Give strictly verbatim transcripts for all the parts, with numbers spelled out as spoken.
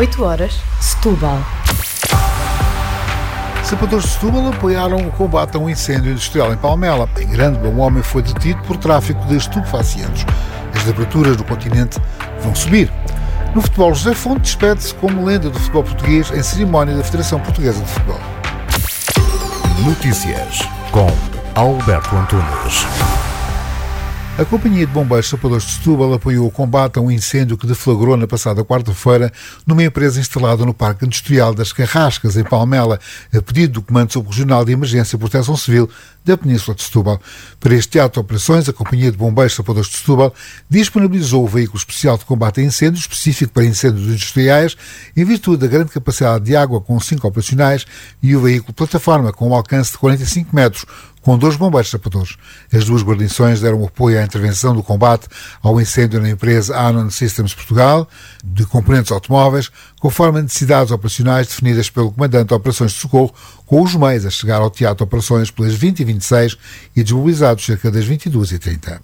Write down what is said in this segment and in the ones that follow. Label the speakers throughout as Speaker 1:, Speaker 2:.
Speaker 1: oito horas, Setúbal.
Speaker 2: Sapadores de Setúbal apoiaram o combate a um incêndio industrial em Palmela. Em Grândola, um homem foi detido por tráfico de estupefacientes. As temperaturas do continente vão subir. No futebol, José Fonte despede-se como lenda do futebol português em cerimónia da Federação Portuguesa de Futebol.
Speaker 3: Notícias com Alberto Antunes.
Speaker 2: A Companhia de Bombeiros Sapadores de Setúbal apoiou o combate a um incêndio que deflagrou na passada quarta-feira numa empresa instalada no Parque Industrial das Carrascas, em Palmela, a pedido do Comando Subregional de Emergência e Proteção Civil da Península de Setúbal. Para este ato de operações, a Companhia de Bombeiros Sapadores de Setúbal disponibilizou o veículo especial de combate a incêndios, específico para incêndios industriais, em virtude da grande capacidade de água com cinco operacionais, e o veículo plataforma com um alcance de quarenta e cinco metros, com dois bombeiros sapadores. As duas guarnições deram apoio à intervenção do combate ao incêndio na empresa Anon Systems Portugal, de componentes automóveis, conforme as necessidades operacionais definidas pelo Comandante de Operações de Socorro, com os meios a chegar ao teatro de operações pelas vinte e vinte e seis e desmobilizados cerca das vinte e duas e trinta.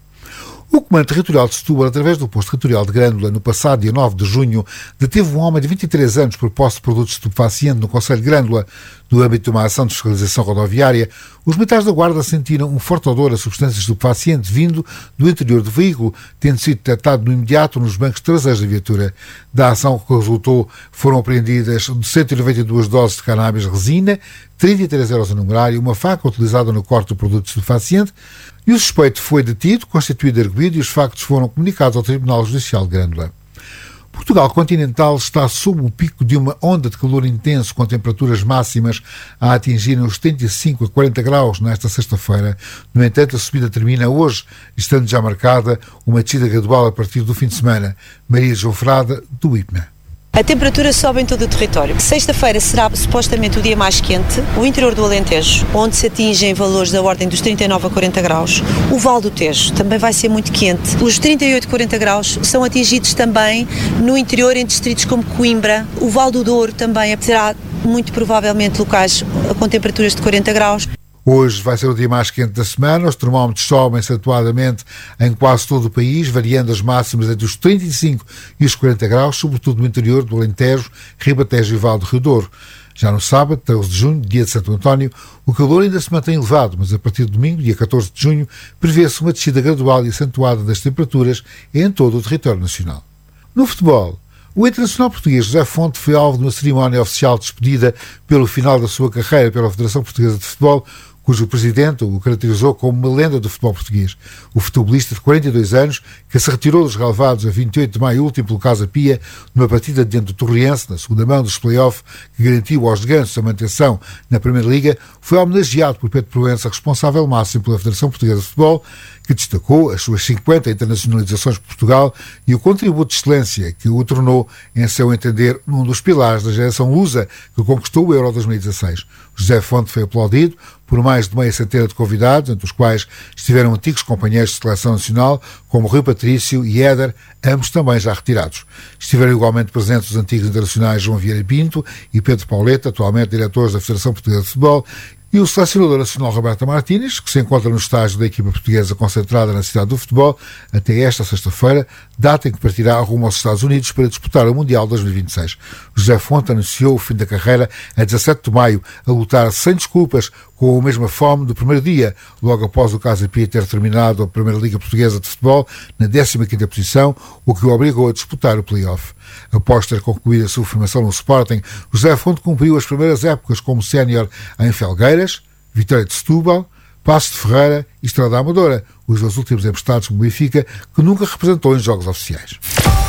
Speaker 2: O Comando Territorial de Setúbal, através do Posto Territorial de Grândola, no passado dia nove de junho, deteve um homem de vinte e três anos por posse de produtos estupefacientes no concelho de Grândola. No âmbito de uma ação de fiscalização rodoviária, os militares da Guarda sentiram um forte odor a substâncias estupefacientes vindo do interior do veículo, tendo sido detectado no imediato nos bancos traseiros da viatura. Da ação que resultou, foram apreendidas cento e noventa e duas doses de cannabis resina, trinta e três euros a numerário, uma faca utilizada no corte do produto estupefaciente, e o suspeito foi detido, constituído arguido, e os factos foram comunicados ao Tribunal Judicial de Grândola. Portugal continental está sob o pico de uma onda de calor intenso, com temperaturas máximas a atingirem os setenta e cinco a quarenta graus nesta sexta-feira. No entanto, a subida termina hoje, estando já marcada uma descida gradual a partir do fim de semana. Maria João Frada, do I P M A.
Speaker 4: A temperatura sobe em todo o território. Sexta-feira será supostamente o dia mais quente, o interior do Alentejo, onde se atingem valores da ordem dos trinta e nove a quarenta graus. O Vale do Tejo também vai ser muito quente. Os trinta e oito a quarenta graus são atingidos também no interior, em distritos como Coimbra. O Vale do Douro também será muito provavelmente locais com temperaturas de quarenta graus.
Speaker 2: Hoje vai ser o dia mais quente da semana. Os termómetros sobem acentuadamente em quase todo o país, variando as máximas entre os trinta e cinco e os quarenta graus, sobretudo no interior do Alentejo, Ribatejo e Vale do Rio Douro. Já no sábado, treze de junho, dia de Santo António, o calor ainda se mantém elevado, mas a partir de domingo, dia catorze de junho, prevê-se uma descida gradual e acentuada das temperaturas em todo o território nacional. No futebol, o internacional português José Fonte foi alvo de uma cerimónia oficial de despedida pelo final da sua carreira pela Federação Portuguesa de Futebol, cujo presidente o caracterizou como uma lenda do futebol português. O futebolista de quarenta e dois anos, que se retirou dos relevados a vinte e oito de maio último pelo Casa Pia, numa partida diante do Torriense, na segunda mão dos play-off, que garantiu aos gansos a manutenção na Primeira Liga, foi homenageado por Pedro Proença, responsável máximo pela Federação Portuguesa de Futebol, que destacou as suas cinquenta internacionalizações por Portugal e o contributo de excelência que o tornou, em seu entender, num dos pilares da geração lusa que conquistou o Euro dois mil e dezasseis. José Fonte foi aplaudido por mais de meia centena de convidados, entre os quais estiveram antigos companheiros de seleção nacional, como Rui Patrício e Éder, ambos também já retirados. Estiveram igualmente presentes os antigos internacionais João Vieira Pinto e Pedro Pauleta, atualmente diretores da Federação Portuguesa de Futebol, e o selecionador nacional Roberto Martínez, que se encontra no estágio da equipa portuguesa concentrada na cidade do futebol até esta sexta-feira, data em que partirá rumo aos Estados Unidos para disputar o Mundial dois mil e vinte e seis. José Fonte anunciou o fim da carreira a dezassete de maio, a lutar sem desculpas, com a mesma fome do primeiro dia, logo após o Casa Pia ter terminado a Primeira Liga Portuguesa de Futebol na décima quinta posição, o que o obrigou a disputar o play-off. Após ter concluído a sua formação no Sporting, José Fonte cumpriu as primeiras épocas como sénior em Felgueiras, Vitória de Setúbal, Paços de Ferreira e Estrela da Amadora, os dois últimos emprestados como Benfica, que nunca representou em jogos oficiais.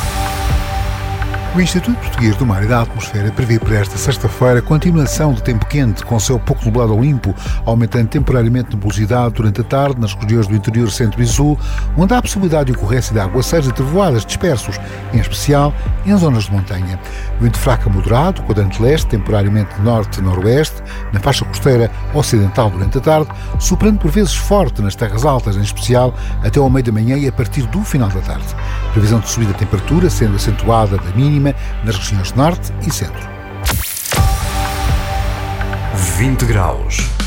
Speaker 2: O Instituto Português do Mar e da Atmosfera prevê para esta sexta-feira continuação de tempo quente, com céu pouco nublado ou limpo, aumentando temporariamente a nebulosidade durante a tarde nas regiões do interior centro e sul, onde há a possibilidade de ocorrência de aguaceiros e trevoadas dispersos, em especial em zonas de montanha. Vento fraco a moderado, quadrante leste, temporariamente norte-noroeste, na faixa costeira ocidental durante a tarde, soprando por vezes forte nas terras altas, em especial até ao meio da manhã e a partir do final da tarde. Previsão de subida de temperatura, sendo acentuada da mínima nas regiões norte e centro.
Speaker 3: vinte graus.